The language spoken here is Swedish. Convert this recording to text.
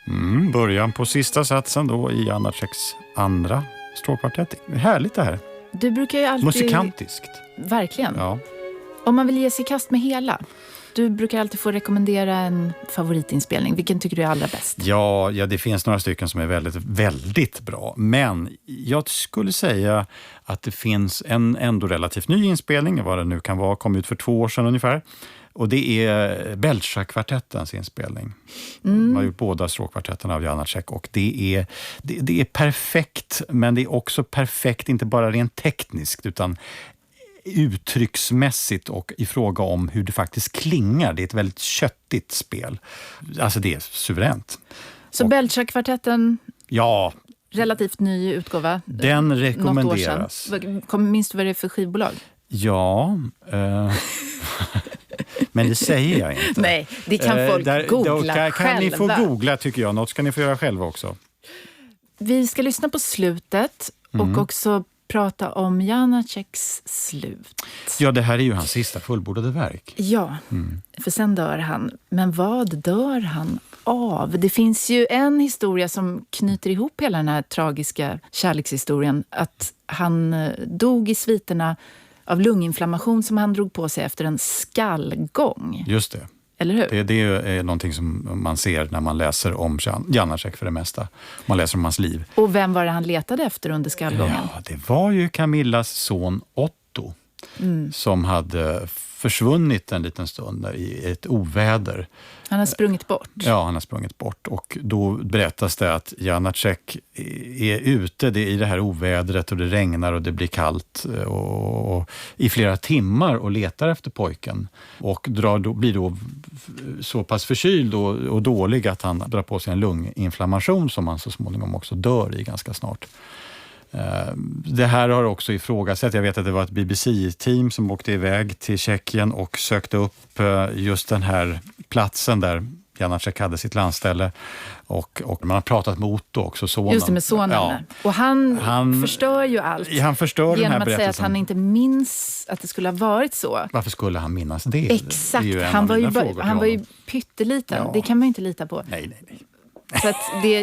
Början på sista satsen då i Janáčeks andra stråkkvartett. Härligt det här. Du brukar ju alltid... Musikantiskt. Verkligen. Ja. Om man vill ge sig i kast med hela. Du brukar alltid få rekommendera en favoritinspelning. Vilken tycker du är allra bäst? Ja, det finns några stycken som är väldigt, väldigt bra. Men jag skulle säga att det finns en ändå relativt ny inspelning, vad det nu kan vara, kom ut för 2 år sedan ungefär. Och det är Belcsa-kvartettens inspelning. Man har gjort båda stråkkvartetterna av Janáček och det är perfekt, men det är också perfekt inte bara rent tekniskt utan uttrycksmässigt och i fråga om hur det faktiskt klingar. Det är ett väldigt köttigt spel. Alltså det är suveränt. Så Belcsa-kvartetten... Ja. Relativt ny utgåva. Den rekommenderas. Minns du vad det är för skivbolag? Ja. Men det säger jag inte. Nej, det kan folk googla själva. Kan ni få googla tycker jag. Något ska ni få göra själva också. Vi ska lyssna på slutet och också prata om Janáčeks slut. Ja, det här är ju hans sista fullbordade verk. Ja, för sen dör han. Men vad dör han av? Det finns ju en historia som knyter ihop hela den här tragiska kärlekshistorien. Att han dog i sviterna av lunginflammation som han drog på sig efter en skallgång. Just det. Eller hur? Det är någonting som man ser när man läser om Janáček för det mesta. Man läser om hans liv. Och vem var det han letade efter under skallgången? Ja, det var ju Camillas son Otto som hade försvunnit en liten stund där i ett oväder. Han har sprungit bort. Ja, han har sprungit bort. Och då berättas det att Janáček är ute i det här ovädret och det regnar och det blir kallt och i flera timmar och letar efter pojken. Och blir då så pass förkyld och dålig att han drar på sig en lunginflammation som han så småningom också dör i ganska snart. Det här har också ifrågasatt. Jag vet att det var ett BBC-team som åkte iväg till Tjeckien och sökte upp just den här platsen där Janáček hade sitt landställe och man har pratat med Otto också, sonen. Just det, med sonen. Ja. Och han förstör ju allt. Han förstör den här berättelsen. Genom att säga att han inte minns att det skulle ha varit så. Varför skulle han minnas det? Exakt, det är han var ju pytteliten. Ja. Det kan man ju inte lita på. Nej. Så att det